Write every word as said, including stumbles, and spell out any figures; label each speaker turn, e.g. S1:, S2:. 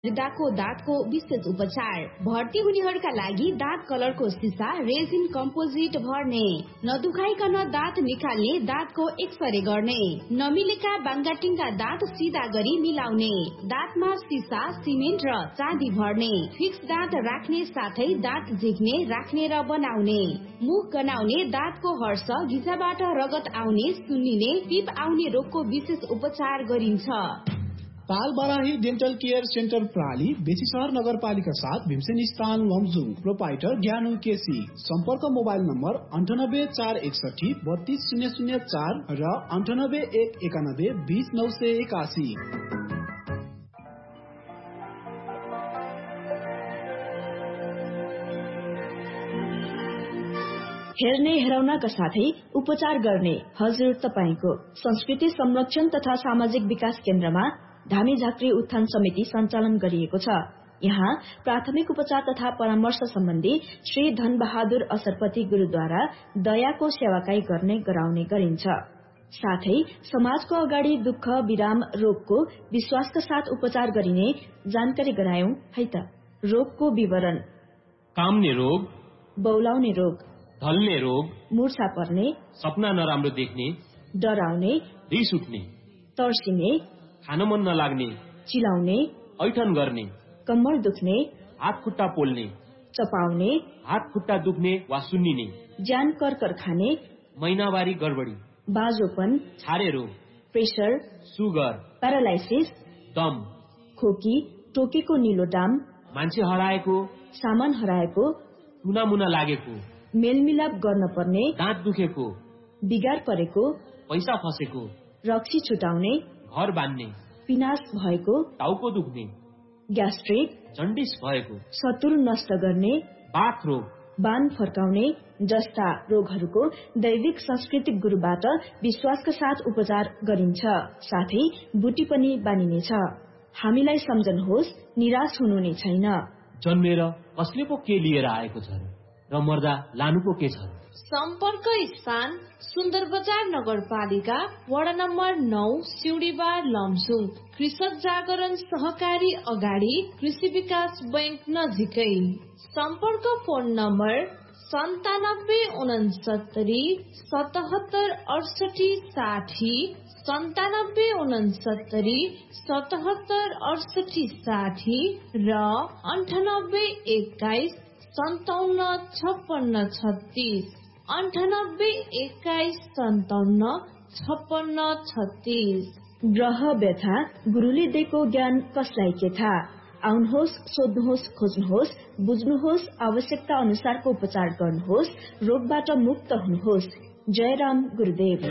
S1: दागको दाँतको विशेष उपचार। भर्ती हुनेहरूका लागि दाँत कलरको सिसा रेजिन कम्पोजिट भर्ने, नदुखाइकन दाँत निकाल्ने, दाँतको एक्सरे गर्ने, नमिलेका बाङ्गाटिङका दाँत सिधा गरी मिलाउने, दाँतमा सिसा सिमेन्ट र चाँदी भर्ने, फिक्स दाँत राख्ने साथै दाँत झिक्ने राख्ने र बनाउने, मुख गनाउने, दाँतको हर्ष घिचाबाट रगत आउने सुन्निने टिप आउने रोगको विशेष उपचार गरिन्छ।
S2: ताल बराही डेन्टल केयर सेन्टर प्राली बेसी शहर नगरपालिका साथ भीमसेन स्थान लमजुङ। प्रोपाइटर ज्ञानु केसी। सम्पर्क मोबाइल नम्बर अन्ठानब्बे चार एकसठी बत्तीस शून्य शून्य चार र अन्ठानब्बे एक एकानब्बे बीस नौ सय एकासी।
S3: हेर्ने हेराउनका साथै उपचार गर्ने हजुर तपाईको संस्कृति संरक्षण तथा सामाजिक विकास केन्द्रमा धामी झाँक्री उत्थान समिति सञ्चालन गरिएको छ। यहाँ प्राथमिक उपचार तथा परामर्श सम्बन्धी श्री धनबहादुर असरपति गुरूद्वारा दयाको सेवाकाई गर्ने गराउने गरिन्छ। साथै समाजको अगाडि दुःख विराम रोगको विश्वासका साथ उपचार गरिने जानकारी गरायौं है त। रोगको विवरण:
S4: काम्ने रोग,
S3: बौलाउने रोग,
S4: ढल्ने रोग,
S3: मूर्छा पर्ने,
S4: सपना नराम्रो देख्ने,
S3: डराउने,
S4: रिस उठ्ने,
S3: तर्सिने,
S4: खान मन नलाग्ने,
S3: चिलाउने,
S4: ऐठन गर्ने,
S3: कम्मर दुख्ने,
S4: हात खुट्टा पोल्ने,
S3: चपाउने,
S4: हात खुट्टा दुख्ने वा सुन्निने,
S3: ज्यान कर्कर खाने,
S4: महिनावारी गडबडी,
S3: बाजोपन,
S4: छारे रोग,
S3: प्रेसर,
S4: सुगर,
S3: प्यारालाइसिस,
S4: दम,
S3: खोकी, टोकेको निलो डाम,
S4: मान्छे हराएको,
S3: सामान हराएको,
S4: टुनामुना लागेको,
S3: मेलमिलाप गर्न पर्ने,
S4: दाँत दुखेको,
S3: बिगार परेको,
S4: पैसा फसेको,
S3: रक्सी छुटाउने,
S4: घर बान्ने,
S3: पिनास भएको,
S4: टाउको दुख्ने,
S3: ग्यास्ट्रिक,
S4: जन्डिस भएको,
S3: शत्रु नष्ट गर्ने,
S4: बाथ रोग,
S3: बान फर्काउने जस्ता रोगहरूको दैविक सांस्कृतिक गुरुबाट विश्वासका साथ उपचार गरिन्छ। साथै बुटी पनि बानिनेछ। हामीलाई सम्झनुहोस्, निराश हुनु नै छैन।
S4: जन्मेर कसले पो के लिएर आएको छ र मर्दा लानु पो के छ।
S1: सम्पर्क स्थान सुन्दर बजार नगरपालिका वडा नम्बर नौ सिउडीबार लमजुङ। कृषक जागरण सहकारी अगाडि कृषि विकास बैंक नजिकै। सम्पर्क फोन नम्बर सन्तानब्बे उनसत्तरी सतहत्तर अडसठी साठी, सन्तानब्बे उनसत्तरी सतहत्तर अडसठी साठी र अन्ठानब्बे एक्काइस सन्ताउन्न छप्पन्न छत्तीस, अन्ठानब्बे एक्काइस सन्ताउन्न छप्पन्न छत्तीस।
S3: ग्रह व्यथा गुरुले दिएको ज्ञान कसलाई के थाहा। आउनुहोस्, सोध्नुहोस्, खोज्नुहोस्, बुझ्नुहोस्, आवश्यकता अनुसारको उपचार गर्नुहोस्, रोगबाट मुक्त हुनुहोस्। जय राम गुरुदेव।